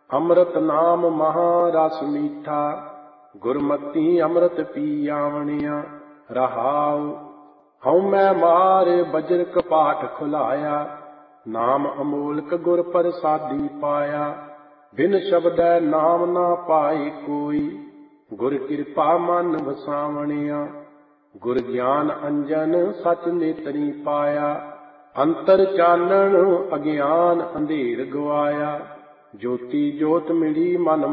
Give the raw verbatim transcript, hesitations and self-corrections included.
ਅੰਮ੍ਰਿਤ ਨਾਮ ਮਹਾ ਰਸ ਮੀਠਾ, ਗੁਰਮਤੀ ਅੰਮ੍ਰਿਤ ਪੀ ਆਵਣਿਆ। ਰਹਾਉ ਹਉਮੈ ਮਾਰ ਬਜਰ ਕਪਾਟ ਖੁਲਾਇਆ, ਨਾਮ ਅਮੋਲਕ ਗੁਰ ਪ੍ਰਸਾਦੀ ਪਾਇਆ। ਬਿਨ ਸ਼ਬਦੈ ਨਾਮ ਨਾ ਪਾਏ ਕੋਈ, ਗੁਰ ਕਿਰਪਾ ਮਨ ਵਸਾਵਣਿਆ। ਗੁਰ ਗਿਆਨ ਅੰਜਨ ਸਚ ਨੇਤਰੀ ਪਾਇਆ, ਅੰਤਰ ਚਾਨਣ ਅਗਿਆਨ ਅੰਧੇਰ ਗਵਾਇਆ। ਜੋਤੀ ਜੋਤ ਮਿਲੀ ਮਨ